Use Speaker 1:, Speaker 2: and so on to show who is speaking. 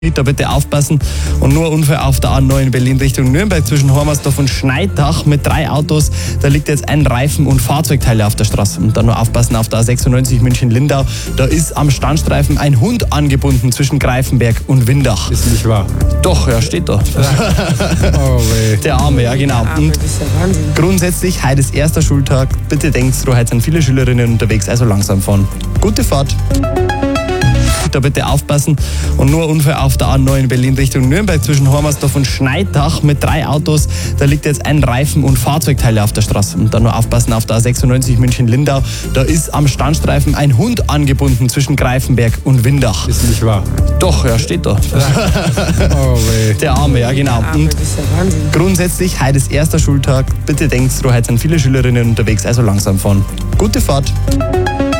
Speaker 1: Da bitte aufpassen. Und nur ein Unfall auf der A9 in Berlin Richtung Nürnberg zwischen Hormersdorf und Schneidach mit 3 Autos. Da liegt jetzt ein Reifen und Fahrzeugteile auf der Straße. Und dann nur aufpassen auf der A96 München-Lindau. Da ist am Standstreifen ein Hund angebunden zwischen Greifenberg und Windach.
Speaker 2: Ist nicht wahr.
Speaker 1: Doch, ja, steht da.
Speaker 2: Oh weh.
Speaker 1: Der Arme, ja genau. Und
Speaker 3: Das ist ja Wahnsinn.
Speaker 1: grundsätzlich, heute ist erster Schultag. Bitte denkt dran, heute sind viele Schülerinnen unterwegs, also langsam fahren. Gute Fahrt. Da bitte aufpassen. Und nur ein Unfall auf der A9 in Berlin Richtung Nürnberg zwischen Hormersdorf und Schneidach mit 3 Autos. Da liegt jetzt ein Reifen und Fahrzeugteile auf der Straße. Und dann nur aufpassen auf der A96 München-Lindau. Da ist am Standstreifen ein Hund angebunden zwischen Greifenberg und Windach.
Speaker 2: Ist nicht wahr.
Speaker 1: Doch, ja, steht da.
Speaker 2: Oh weh.
Speaker 1: Der Arme, ja genau. Und
Speaker 3: Das ist ja Wahnsinn.
Speaker 1: grundsätzlich, heute ist erster Schultag. Bitte denkt dran, heute sind viele Schülerinnen unterwegs, also langsam fahren. Gute Fahrt.